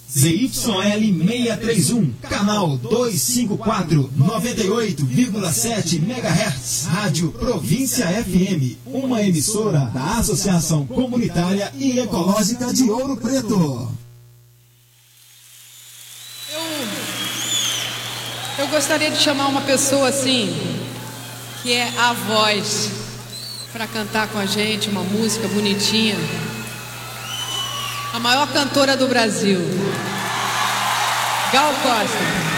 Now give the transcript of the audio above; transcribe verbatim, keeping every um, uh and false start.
Z Y L seiscentos e trinta e um, canal duzentos e cinquenta e quatro, noventa e oito vírgula sete megahertz, Rádio Província F M, uma emissora da Associação Comunitária e Ecológica de Ouro Preto. Eu, eu gostaria de chamar uma pessoa assim, que é a voz, para cantar com a gente uma música bonitinha. A maior cantora do Brasil, Gal Costa.